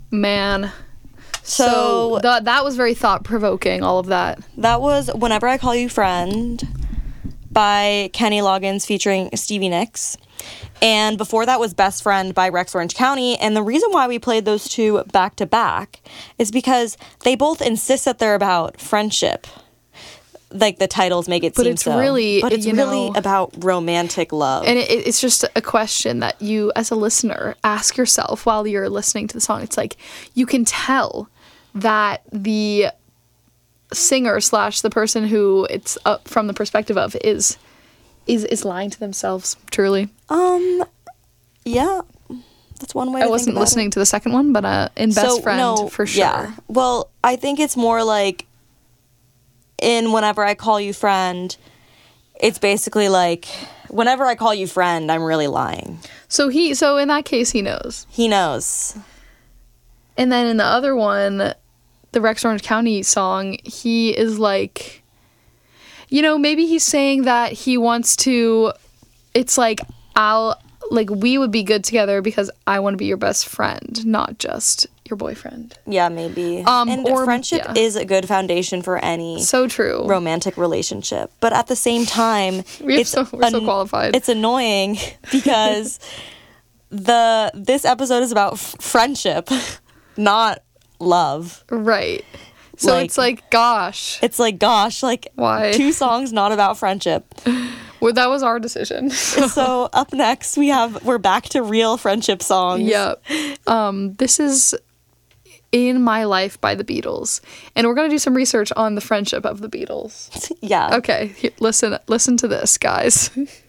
Man. So that was very thought-provoking, all of that. That was Whenever I Call You Friend by Kenny Loggins featuring Stevie Nicks. And before that was Best Friend by Rex Orange County. And the reason why we played those two back to back is because they both insist that they're about friendship. Like the titles make it seem so. But it's really about romantic love. And it's just a question that you, as a listener, ask yourself while you're listening to the song. It's like, you can tell that the singer / the person who it's up from the perspective of is lying to themselves, truly. Yeah. That's one way to think about it. I wasn't listening to the second one, but in Best Friend, for sure. Yeah. Well, I think it's more like in Whenever I Call You Friend, it's basically like, whenever I call you friend, I'm really lying. So in that case, he knows. He knows. And then in the other one, the Rex Orange County song, he is like, maybe he's saying that he wants to, it's like, we would be good together because I want to be your best friend, not just your boyfriend. Yeah, maybe. Friendship is a good foundation for any romantic relationship. But at the same time, we're so qualified. It's annoying because this episode is about friendship, not love. Right. So it's like, gosh. It's like, gosh, like, why? 2 songs not about friendship. Well, that was our decision. So up next, we're back to real friendship songs. Yep. This is In My Life by the Beatles. And we're going to do some research on the friendship of the Beatles. Yeah. Okay, listen to this, guys.